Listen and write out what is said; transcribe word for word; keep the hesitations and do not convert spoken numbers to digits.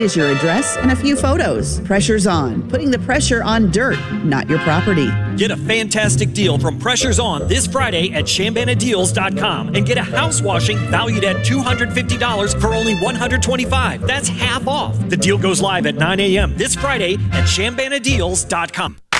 is your address and a few photos. Pressure's On, putting the pressure on dirt, not your property. Get a fantastic deal from Pressure's On this Friday at Chambana Deals dot com and get a house washing valued at two hundred fifty dollars for only one hundred twenty-five dollars. That's half off. The deal goes live at nine a.m. this Friday at Chambana Deals dot com.